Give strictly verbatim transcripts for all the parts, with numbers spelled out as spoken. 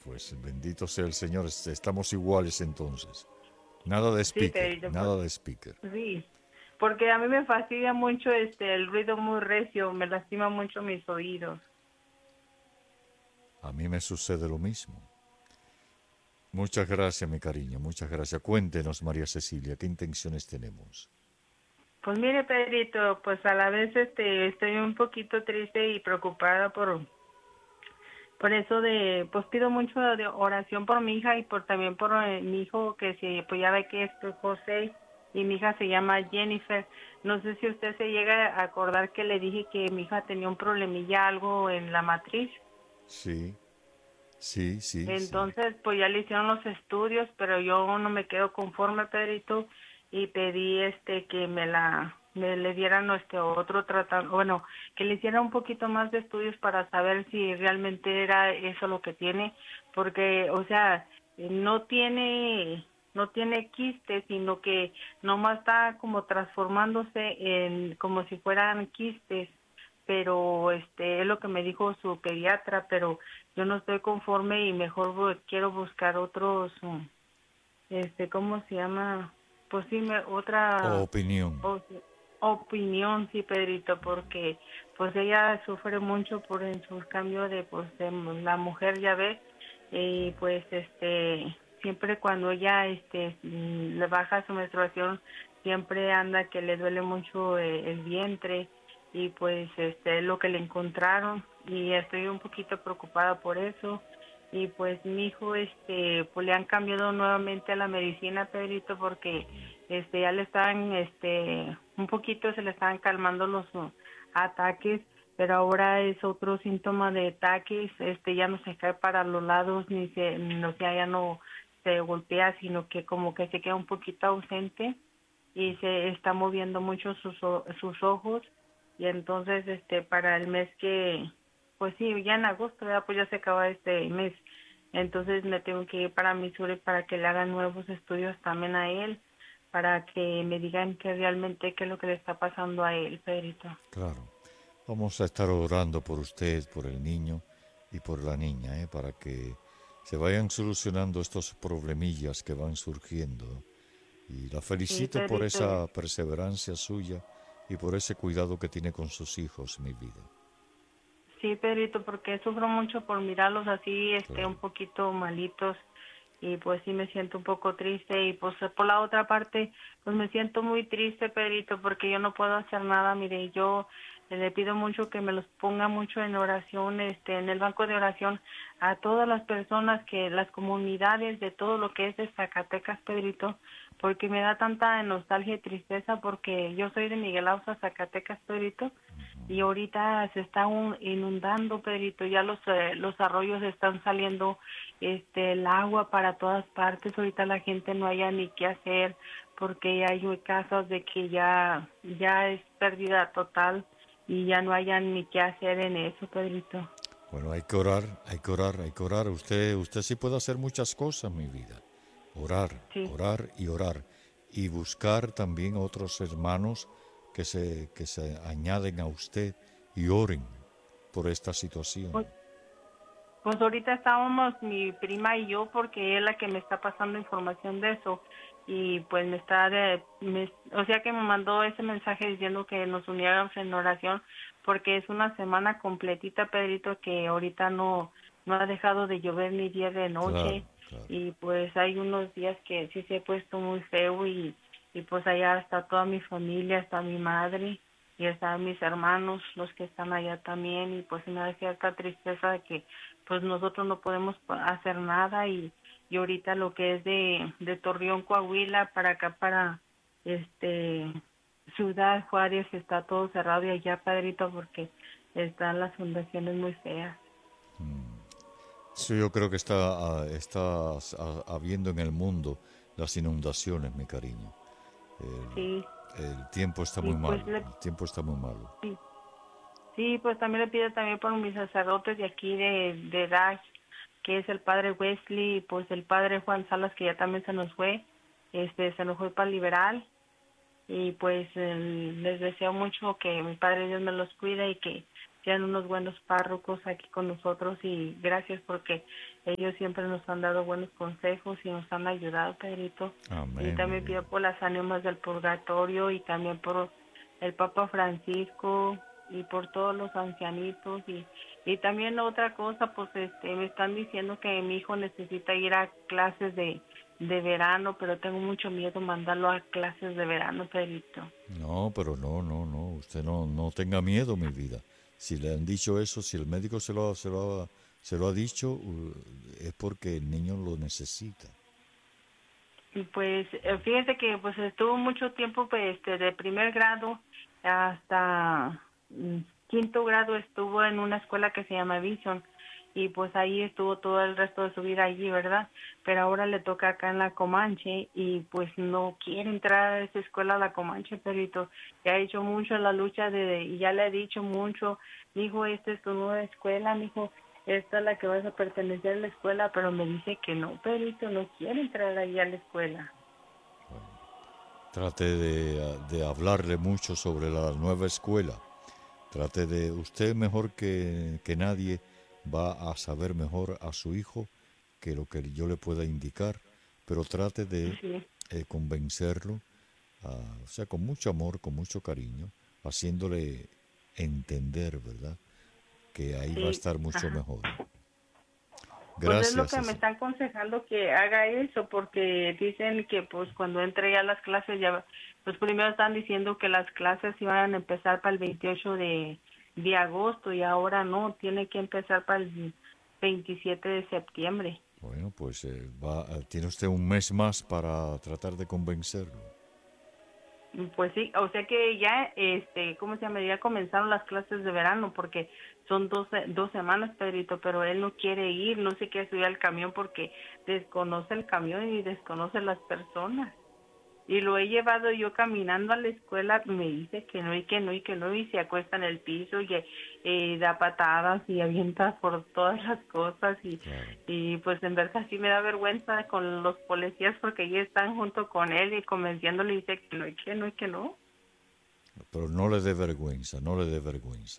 pues bendito sea el Señor, est- estamos iguales entonces. Nada de Sí, speaker, Pedrito, por- nada de speaker. sí, porque a mí me fastidia mucho este el ruido muy recio, me lastima mucho mis oídos. A mí me sucede lo mismo. Muchas gracias, mi cariño, muchas gracias. Cuéntenos, María Cecilia, ¿qué intenciones tenemos? Pues mire, Pedrito, pues a la vez este estoy un poquito triste y preocupada por por eso de pues pido mucho de oración por mi hija y por también por eh, mi hijo que se pues ya ve que es pues, José y mi hija se llama Jennifer. No sé si usted se llega a acordar que le dije que mi hija tenía un problemilla algo en la matriz. Sí, sí, sí, sí. Entonces, pues ya le hicieron los estudios, pero yo no me quedo conforme, Pedrito, y pedí este que me la me le dieran este otro tratamiento, bueno, que le hiciera un poquito más de estudios para saber si realmente era eso lo que tiene, porque, o sea, no tiene no tiene quistes, sino que nomás está como transformándose en como si fueran quistes, pero este es lo que me dijo su pediatra, pero yo no estoy conforme y mejor bu- quiero buscar otros, mm, este, ¿cómo se llama? Pues sí, me, otra Opinión. o- opinión, sí, Pedrito, porque pues ella sufre mucho por en sus cambios de, pues, de m- la mujer, ya ves, y pues, este, siempre cuando ella, este, mm, le baja su menstruación, siempre anda que le duele mucho eh, el vientre y pues, este, es lo que le encontraron y estoy un poquito preocupada por eso y pues mi hijo este pues le han cambiado nuevamente a la medicina, Pedrito, porque este ya le están este un poquito se le están calmando los uh, ataques, pero ahora es otro síntoma de ataques, este ya no se cae para los lados ni se no sea ya no se golpea, sino que como que se queda un poquito ausente y se está moviendo mucho sus o- sus ojos y entonces este para el mes que pues sí, ya en agosto, ya pues ya se acaba este mes. Entonces me tengo que ir para Missouri para que le hagan nuevos estudios también a él, para que me digan que realmente qué es lo que le está pasando a él, Pedrito. Claro. Vamos a estar orando por usted, por el niño y por la niña, ¿eh? Para que se vayan solucionando estos problemillas que van surgiendo. Y la Sí, felicito por Pedrito. esa perseverancia suya y por ese cuidado que tiene con sus hijos, mi vida. Sí, Pedrito, porque sufro mucho por mirarlos así, este, Claro. un poquito malitos y pues sí me siento un poco triste y pues por la otra parte, pues me siento muy triste, Pedrito, porque yo no puedo hacer nada, mire, yo le pido mucho que me los ponga mucho en oración, este, en el banco de oración a todas las personas que, las comunidades de todo lo que es de Zacatecas, Pedrito, porque me da tanta nostalgia y tristeza porque yo soy de Miguel Ausa, Zacatecas, Pedrito, y ahorita se está un- inundando, Pedrito, ya los eh, los arroyos están saliendo este el agua para todas partes, ahorita la gente no haya ni qué hacer porque ya hay casos de que ya ya es pérdida total y ya no hayan ni qué hacer en eso, Pedrito. Bueno, hay que orar, hay que orar, hay que orar. Usted, usted sí puede hacer muchas cosas, mi vida. Orar, Sí. orar y orar. Y buscar también otros hermanos que se, que se añaden a usted y oren por esta situación. Pues, pues ahorita estábamos mi prima y yo porque es la que me está pasando información de eso y pues me está de, me- o sea que me mandó ese mensaje diciendo que nos uniéramos en oración porque es una semana completita, Pedrito, que ahorita no no ha dejado de llover ni día de Claro, noche claro. y pues hay unos días que sí se ha puesto muy feo y y pues allá está toda mi familia, está mi madre y están mis hermanos, los que están allá también y pues me da cierta tristeza de que pues nosotros no podemos pa- hacer nada y, y ahorita lo que es de, de Torreón, Coahuila, para acá, para este Ciudad Juárez, está todo cerrado y allá, Padrito, porque están las fundaciones muy feas. Sí, yo creo que está, ah, está ah, habiendo en el mundo las inundaciones, mi cariño. Sí, El, el tiempo está y muy pues malo, le, el tiempo está muy malo. sí, sí, pues también le pido también por mis sacerdotes de aquí de, de Dash, que es el padre Wesley, y pues el padre Juan Salas, que ya también se nos fue, este, se nos fue para liberal, y pues eh, les deseo mucho que mi Padre Dios me los cuide y que sean unos buenos párrocos aquí con nosotros y gracias porque ellos siempre nos han dado buenos consejos y nos han ayudado, Pedrito. Y Amén, mi también pido vida. por las ánimas del purgatorio y también por el Papa Francisco y por todos los ancianitos y, y también otra cosa, pues este me están diciendo que mi hijo necesita ir a clases de, de verano, pero tengo mucho miedo mandarlo a clases de verano, Pedrito. No, pero no, no, no. Usted no, no tenga miedo, mi vida. Si le han dicho eso, si el médico se lo, ha- se lo, ha- se lo ha dicho, uh, es porque el niño lo necesita. Y pues eh, fíjese que pues estuvo mucho tiempo pues, este de primer grado hasta mm, quinto grado estuvo en una escuela que se llama Vision y pues ahí estuvo todo el resto de su vida allí, ¿verdad? Pero ahora le toca acá en la Comanche y pues no quiere entrar a esa escuela la Comanche, perrito. Ya ha hecho mucho la lucha de, de- y ya le he dicho mucho, mijo, esta es tu nueva escuela, mijo, esta es la que vas a pertenecer a la escuela, pero me dice que no, perrito, no quiere entrar ahí a la escuela. Trate de, de hablarle mucho sobre la nueva escuela. Trate de, usted mejor que, que nadie va a saber mejor a su hijo que lo que yo le pueda indicar, pero trate de Sí. eh, convencerlo, ah, o sea, con mucho amor, con mucho cariño, haciéndole entender, ¿verdad? Que ahí va a Sí, estar mucho ajá. mejor. Pues es lo Gracias, que me ese. está aconsejando que haga eso, porque dicen que pues cuando entre ya a las clases, ya, pues primero están diciendo que las clases iban a empezar para el veintiocho de, de agosto y ahora no, tiene que empezar para el veintisiete de septiembre. Bueno, pues eh, va, eh, tiene usted un mes más para tratar de convencerlo. Pues sí, o sea que ya, este, ¿cómo se llama? Ya comenzaron las clases de verano porque son dos, dos semanas, Pedrito, pero él no quiere ir, no se quiere subir al camión porque desconoce el camión y desconoce las personas. Y lo he llevado yo caminando a la escuela, me dice que no y que no y que no y se acuesta en el piso y eh, da patadas y avienta por todas las cosas y, Claro. y pues en verdad sí me da vergüenza con los policías porque ellos están junto con él y convenciéndole y dice que no y que no y que no. Pero no le dé vergüenza, no le dé vergüenza.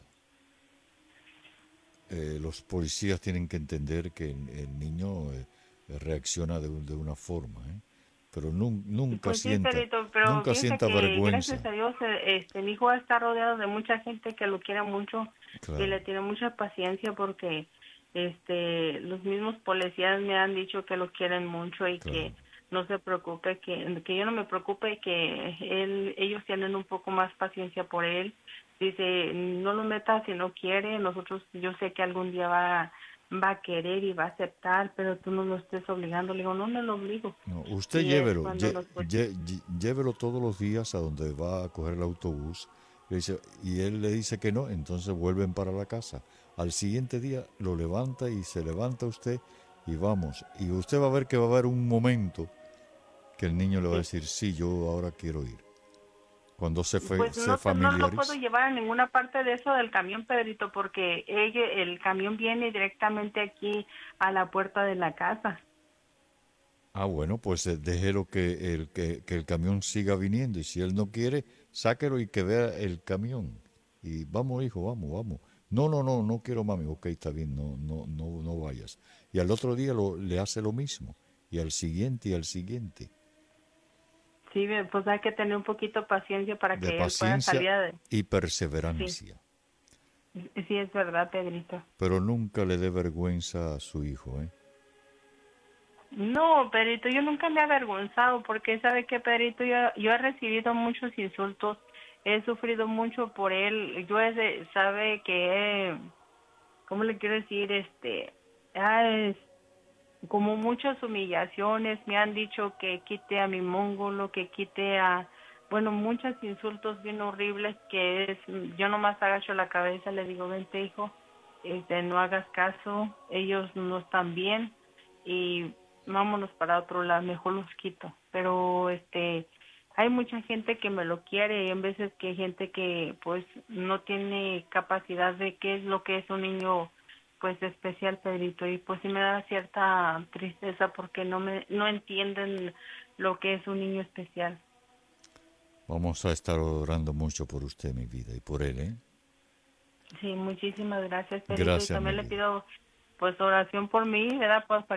Eh, los policías tienen que entender que el, el niño eh, reacciona de, un- de una forma, ¿eh? Pero nun- nunca Pues sí, sienta, Perito, pero nunca fíjese sienta que vergüenza. gracias a Dios eh, este mi hijo está rodeado de mucha gente que lo quiere mucho y Claro, le tiene mucha paciencia porque este los mismos policías me han dicho que lo quieren mucho y claro. que no se preocupe, que que yo no me preocupe, que él ellos tienen un poco más paciencia por él. Dice, no lo metas si no quiere, nosotros yo sé que algún día va va a querer y va a aceptar, pero tú no lo estés obligando. Le digo, no me lo obligo. No, usted Y es llévelo, cuando lle- los lle- lle- llévelo todos los días a donde va a coger el autobús. Le dice- y él le dice que no, entonces vuelven para la casa. Al siguiente día lo levanta y se levanta usted y vamos. Y usted va a ver que va a haber un momento que el niño le va a sí. decir, sí, yo ahora quiero ir. Cuando se, fe- Pues se no te- no lo puedo familiarice. llevar a ninguna parte de eso del camión, Pedrito, porque ella, el camión viene directamente aquí a la puerta de la casa. Ah, bueno, pues eh, déjelo que el, que, que el camión siga viniendo y si él no quiere, sáquelo y que vea el camión. Y vamos, hijo, vamos, vamos. No, no, no, no quiero mami. Ok, está bien, no, no, no, no vayas. Y al otro día lo, le hace lo mismo. Y al siguiente y al siguiente. Sí, ve, pues hay que tener un poquito de paciencia para De que él pueda paciencia salir de... y Sí, perseverancia. sí es verdad, Pedrito. Pero nunca le dé vergüenza a su hijo, ¿eh? No, Pedrito, yo nunca me he avergonzado porque sabe que, Pedrito, yo, yo he recibido muchos insultos, he sufrido mucho por él. Yo he de- sabe que, he- ¿cómo le quiero decir? Este, ah, como muchas humillaciones, me han dicho que quite a mi mongolo, que quite a, bueno, muchos insultos bien horribles que es, yo nomás agacho la cabeza, le digo, vente hijo, este, no hagas caso, ellos no están bien y vámonos para otro lado, mejor los quito, pero este, hay mucha gente que me lo quiere y en veces que hay gente que pues no tiene capacidad de qué es lo que es un niño pues especial, Pedrito, y pues sí me da cierta tristeza porque no me no entienden lo que es un niño especial. Vamos a estar orando mucho por usted, mi vida, y por él, ¿eh? Sí, muchísimas gracias, Perito. Y Gracias, también le Mili. pido pues oración por mí, ¿verdad? Pues